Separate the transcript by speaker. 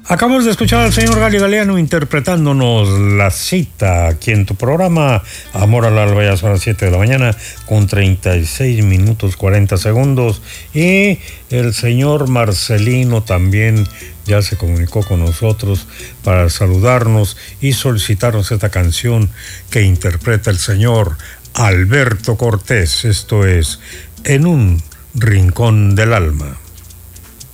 Speaker 1: Acabamos de escuchar al señor Gali Galeano interpretándonos La Cita aquí en tu programa Amor al Alba. Ya son las 7 de la mañana con 36 minutos 40 segundos. Y el señor Marcelino también ya se comunicó con nosotros para saludarnos y solicitarnos esta canción que interpreta el señor Alberto Cortés. Esto es En un Rincón del Alma.